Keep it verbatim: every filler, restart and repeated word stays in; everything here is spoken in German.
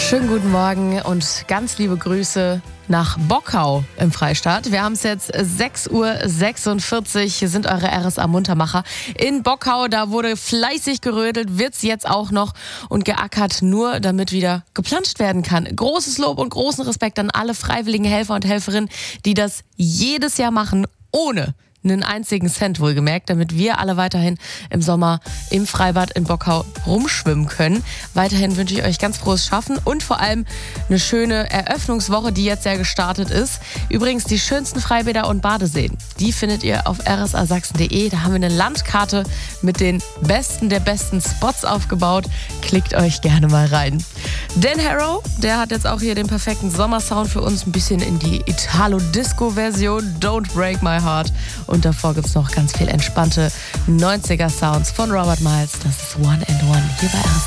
Schönen guten Morgen und ganz liebe Grüße nach Bockau im Freistaat. Wir haben es jetzt sechs Uhr sechsundvierzig. Hier sind eure R S A-Muntermacher. In Bockau, da wurde fleißig gerödelt, wird's jetzt auch noch und geackert, nur damit wieder geplanscht werden kann. Großes Lob und großen Respekt an alle freiwilligen Helfer und Helferinnen, die das jedes Jahr machen, ohne einen einzigen Cent wohlgemerkt, damit wir alle weiterhin im Sommer im Freibad in Bockau rumschwimmen können. Weiterhin wünsche ich euch ganz frohes Schaffen und vor allem eine schöne Eröffnungswoche, die jetzt ja gestartet ist. Übrigens, die schönsten Freibäder und Badeseen, die findet ihr auf r s a sachsen punkt d e. Da haben wir eine Landkarte mit den besten der besten Spots aufgebaut. Klickt euch gerne mal rein. Dan Harrow, der hat jetzt auch hier den perfekten Sommersound für uns, ein bisschen in die Italo-Disco-Version Don't Break My Heart. Und davor gibt es noch ganz viel entspannte neunziger Sounds von Robert Miles. Das ist One and One hier bei R S A.